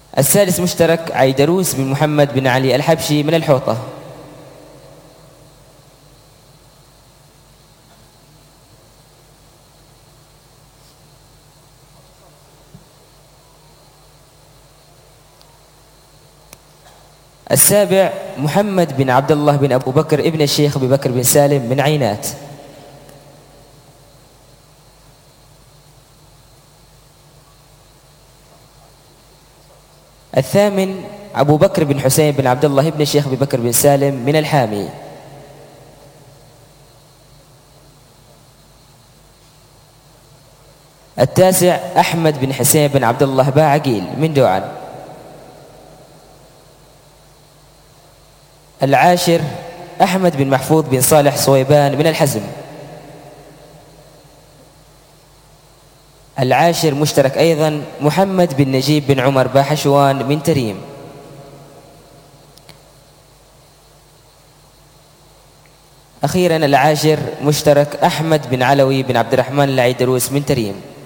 السادس مشترك عيدروس بن محمد بن علي الحبشي من الحوطة. السابع محمد بن عبد الله بن أبو بكر ابن الشيخ أبي بكر بن سالم من عينات. الثامن أبو بكر بن حسين بن عبد الله ابن الشيخ أبي بكر بن سالم من الحامي. التاسع أحمد بن حسين بن عبد الله باعقيل من دوعا. العاشر أحمد بن محفوظ بن صالح صويبان من الحزم. العاشر مشترك أيضا محمد بن نجيب بن عمر باحشوان من تريم. أخيرا العاشر مشترك أحمد بن علوي بن عبد الرحمن العيدروس من تريم.